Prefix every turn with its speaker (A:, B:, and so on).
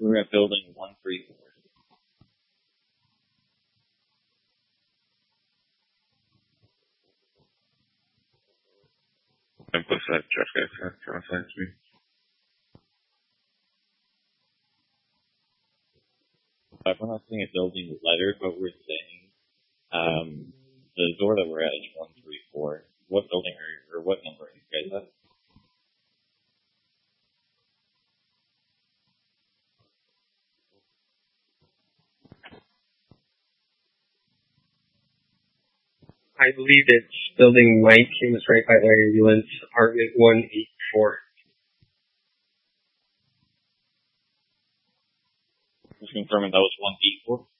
A: We're at building 134.
B: What's that, Jeff? Contact me.
A: We're not seeing a building letter, but we're saying the door that we're at is 134. What building are you, or what number are you guys at?
C: I believe it's building 19. It's right by Larry Newland's apartment 184.
A: Just confirming that was 184.